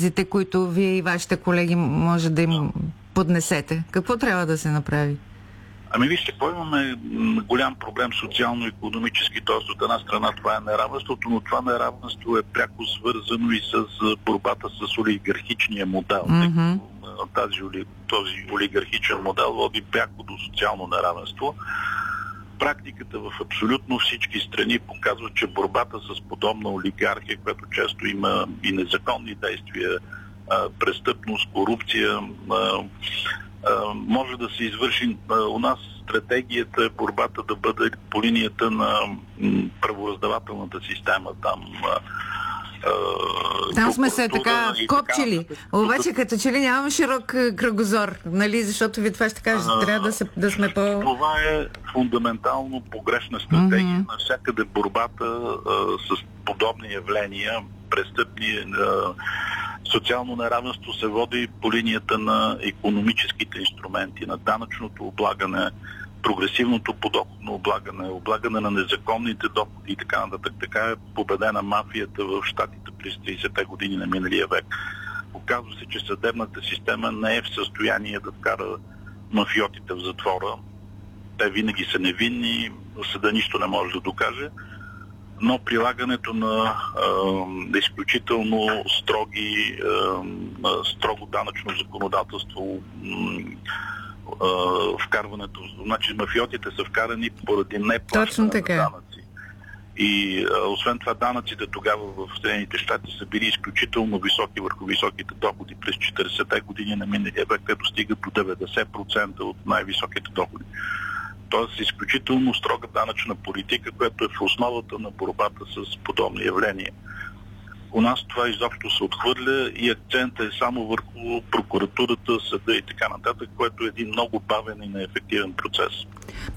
данъците, които вие и вашите колеги може да им поднесете? Какво трябва да се направи? Ами вижте, имаме голям проблем социално-икономически, т.е. от една страна това е неравенството, но това неравенство е пряко свързано и с борбата с олигархичния модел. Този олигархичен модел води пряко до социално неравенство. Практиката в абсолютно всички страни показва, че борбата с подобна олигархия, която често има и незаконни действия, престъпност, корупция, може да се извърши. У нас стратегията е борбата да бъде по линията на правораздавателната система. Там сме се така вкопчили. Обаче като че ли нямаме широк кръгозор, нали? Защото ви това ще кажете, трябва да сме по... Това е фундаментално погрешна стратегия. Навсякъде борбата с подобни явления, престъпни, социално неравенство се води по линията на икономическите инструменти, на данъчното облагане, прогресивното подоходно облагане на незаконните доходи и така нататък. Така е победена мафията в Щатите през 30-те години на миналия век. Оказва се, че съдебната система не е в състояние да вкара мафиотите в затвора. Те винаги са невинни, съда нищо не може да докаже, но прилагането на изключително строго данъчно законодателство, вкарването, значи мафиотите са вкарани поради неплащане на данъци. И освен това данъците тогава в Съединените щати са били изключително високи върху високите доходи през 40-те години на миналия век, където стигат до 90% от най-високите доходи. Тоест изключително строга данъчна политика, която е в основата на борбата с подобни явления. У нас това изобщо се отхвърля и акцентът е само върху прокуратурата, съда и така нататък, което е един много бавен и неефективен процес.